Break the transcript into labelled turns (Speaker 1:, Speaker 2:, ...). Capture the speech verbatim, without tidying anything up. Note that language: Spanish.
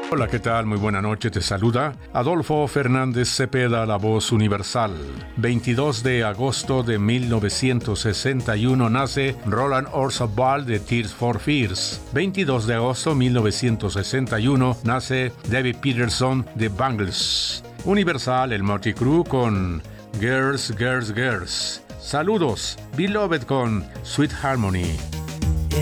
Speaker 1: Hola, ¿qué tal? Muy buena noche, te saluda Adolfo Fernández Cepeda, la voz universal. veintidós de agosto de mil novecientos sesenta y uno nace Roland Orzabal de Tears for Fears. veintidós de agosto de mil novecientos sesenta y uno nace David Peterson de Bangles. Universal, el Motley Crue con Girls, Girls, Girls. Saludos, Beloved con Sweet Harmony.